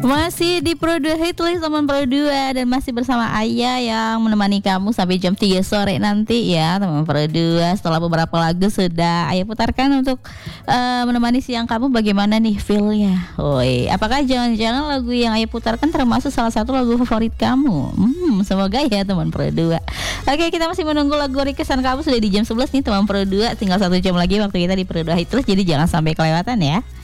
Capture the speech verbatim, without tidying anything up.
Masih di Pro dua Hitlist teman Pro dua, dan masih bersama Ayah yang menemani kamu sampai jam tiga sore nanti ya teman Pro dua. Setelah beberapa lagu sudah Ayah putarkan untuk uh, menemani siang kamu, bagaimana nih feel-nya? Woi, apakah jangan-jangan lagu yang Ayah putarkan termasuk salah satu lagu favorit kamu? Hmm, semoga ya teman Pro dua. Oke, kita masih menunggu lagu requestan kamu, sudah di jam sebelas nih teman Pro dua. Tinggal satu jam lagi waktu kita di Pro dua Hitlist, jadi jangan sampai kelewatan ya.